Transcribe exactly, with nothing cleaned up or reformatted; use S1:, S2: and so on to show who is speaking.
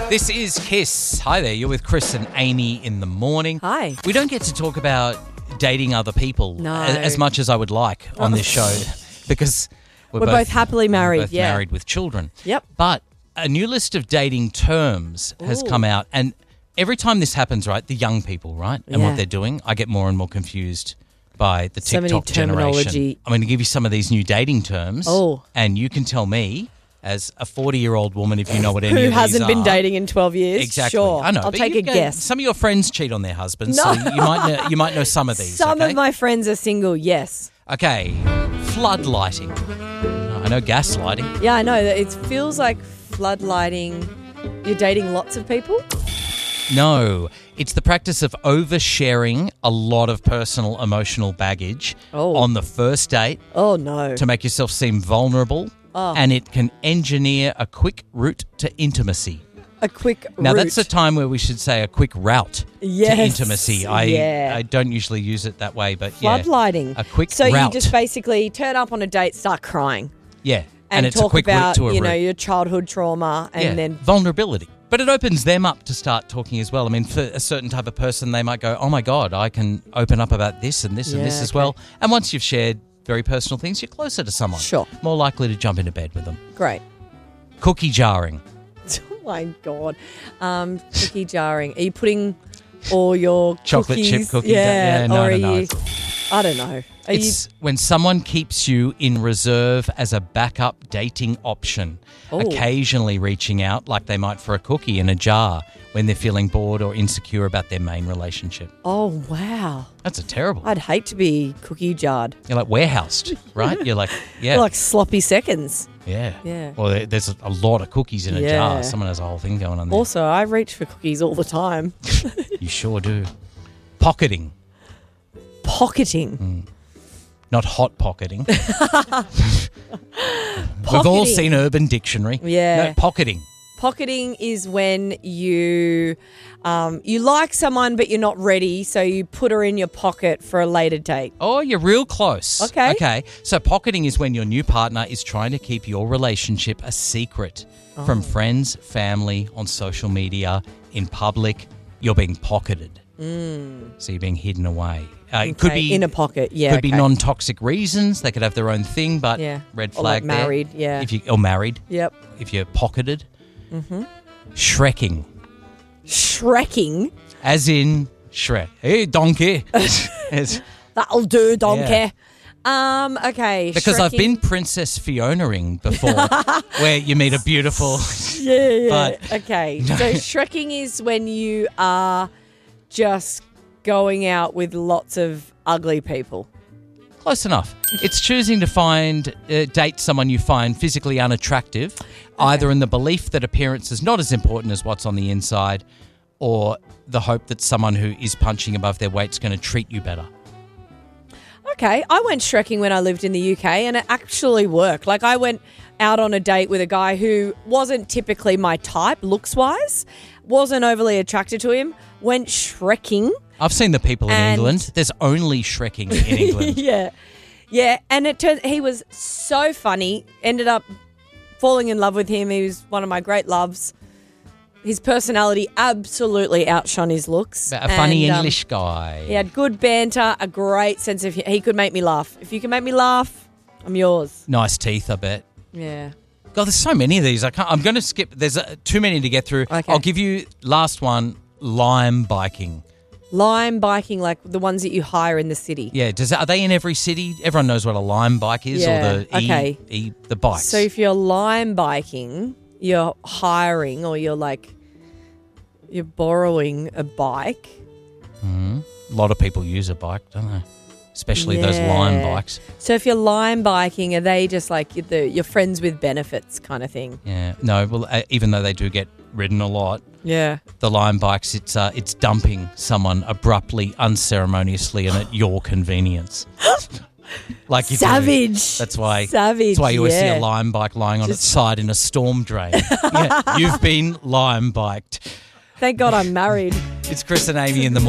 S1: This is Kiss. Hi there, you're with Chris and Amy in the morning.
S2: Hi.
S1: We don't get to talk about dating other people
S2: No.
S1: a- as much as I would like on this show because we're,
S2: We're both happily married,
S1: we're both
S2: yeah.
S1: married with children.
S2: Yep.
S1: But a new list of dating terms has
S2: Ooh.
S1: come out, and every time this happens, right, the young people, right, and
S2: Yeah.
S1: what they're doing, I get more and more confused by the
S2: So many
S1: TikTok generation.
S2: terminology.
S1: I'm going to give you some of these new dating terms,
S2: Oh.
S1: and you can tell me, as a forty-year-old woman, if you know what any
S2: Who
S1: of these
S2: hasn't been
S1: are.
S2: dating in twelve years?
S1: Exactly.
S2: Sure.
S1: I know.
S2: I'll
S1: but
S2: take
S1: you
S2: a
S1: go-
S2: guess.
S1: Some of your friends cheat on their husbands,
S2: No.
S1: so you might know, you might know some of these.
S2: Some
S1: okay?
S2: of my friends are single, yes.
S1: Okay, floodlighting. I know gaslighting.
S2: Yeah, I know. that It feels like floodlighting. You're dating lots of people?
S1: No, it's the practice of oversharing a lot of personal emotional baggage
S2: Oh.
S1: on the first date
S2: Oh, no.
S1: to make yourself seem vulnerable,
S2: Oh.
S1: and it can engineer a quick route to intimacy.
S2: A quick
S1: Now,
S2: route.
S1: that's a time where we should say a quick route
S2: Yes.
S1: to intimacy. I
S2: Yeah.
S1: I don't usually use it that way, but yeah.
S2: Floodlighting.
S1: A quick
S2: so
S1: route.
S2: you just basically turn up on a date, start crying,
S1: Yeah,
S2: and,
S1: it's
S2: talk
S1: a quick
S2: about
S1: route to a
S2: you know
S1: route.
S2: your childhood trauma, and
S1: yeah.
S2: then
S1: vulnerability. But it opens them up to start talking as well. I mean, for a certain type of person, they might go, oh my God, I can open up about this and this and this
S2: Yeah,
S1: as
S2: okay.
S1: well. And once you've shared very personal things, you're closer to someone.
S2: Sure.
S1: More likely to jump into bed with them.
S2: great.
S1: Cookie jarring.
S2: Oh my God. Um, cookie jarring. Are you putting all your
S1: Chocolate
S2: cookies?
S1: chip cookie jar-
S2: Yeah,
S1: yeah, no,
S2: or
S1: no,
S2: are
S1: no.
S2: you? I don't know. Are
S1: It's when someone keeps you in reserve as a backup dating option,
S2: Oh.
S1: occasionally reaching out like they might for a cookie in a jar when they're feeling bored or insecure about their main relationship.
S2: you? Oh wow.
S1: That's a terrible.
S2: I'd hate to be cookie jarred.
S1: You're like warehoused, right? You're like, yeah.
S2: Like sloppy seconds.
S1: Yeah.
S2: Yeah.
S1: Well, there- there's a lot of cookies in a
S2: Yeah.
S1: jar. Someone has a whole thing going on there.
S2: Also, I reach for cookies all the time.
S1: You sure do. Pocketing,
S2: Pocketing.
S1: Mm. not hot pocketing. We've all
S2: Pocketing.
S1: seen Urban Dictionary.
S2: Yeah.
S1: No, pocketing.
S2: Pocketing is when you um, you like someone but you're not ready, so you put her in your pocket for a later date.
S1: Oh, you're real close.
S2: Okay.
S1: Okay. So pocketing is when your new partner is trying to keep your relationship a secret
S2: Oh.
S1: from friends, family, on social media, in public. You're being pocketed. Mm. So you're being hidden away. Uh, It could
S2: Okay,
S1: be
S2: in a pocket. Yeah.
S1: Could be
S2: okay.
S1: non-toxic reasons. They could have their own thing, but
S2: Yeah.
S1: red
S2: Or like
S1: flag there.
S2: married, yeah.
S1: If you or married,
S2: Yep.
S1: if you're pocketed. Mm-hmm. Shrekking,
S2: Shrekking.
S1: as in Shrek. Hey, donkey. It's-
S2: That'll do, donkey.
S1: Yeah.
S2: Um, okay.
S1: because I've
S2: Shrekking.
S1: been Princess Fiona-ing before, where you meet a beautiful.
S2: Yeah, yeah.
S1: but-
S2: okay. So shrekking is when you are just going out with lots of ugly people.
S1: Close enough. It's choosing to find, uh, date someone you find physically unattractive, either in the belief that appearance is not as important as what's on the inside, or the hope that someone who is punching above their weight is going to treat you better.
S2: Okay, I went shrekking when I lived in the U K and it actually worked. Like I went out on a date with a guy who wasn't typically my type looks-wise, wasn't overly attracted to him, went shrekking.
S1: I've seen the people in
S2: And-
S1: England. There's only Shrekking in England.
S2: Yeah. Yeah, and it turned he was so funny. Ended up falling in love with him. He was one of my great loves. His personality absolutely outshone his looks.
S1: A funny
S2: And, um,
S1: English guy.
S2: He had good banter, a great sense of he could make me laugh. If you can make me laugh, I'm yours.
S1: Nice teeth, I bet.
S2: Yeah.
S1: God, there's so many of these. I can't. I'm going to skip. There's uh, too many to get through.
S2: Okay.
S1: I'll give you last one. Lime biking.
S2: Lime biking, like the ones that you hire in the city.
S1: Yeah. Does are they in every city? Everyone knows what a lime bike is,
S2: Yeah,
S1: or the e,
S2: okay.
S1: e the bikes.
S2: So if you're lime biking, you're hiring or you're like you're borrowing a bike.
S1: a lot of people use a bike, don't they? Especially those lime
S2: Yeah.
S1: bikes.
S2: So if you're lime biking, are they just like the your friends with benefits kind of thing?
S1: Yeah. No. Well, uh, even though they do get ridden a lot,
S2: Yeah.
S1: the lime bikes, it's uh, it's dumping someone abruptly, unceremoniously, and at your convenience. Like you do.
S2: Savage.
S1: That's why.
S2: Savage.
S1: That's why you always see
S2: yeah.
S1: a lime bike lying on its
S2: Just-
S1: side in a storm drain. Yeah, you've been lime biked.
S2: Thank God I'm married.
S1: It's Chris and Amy in the morning.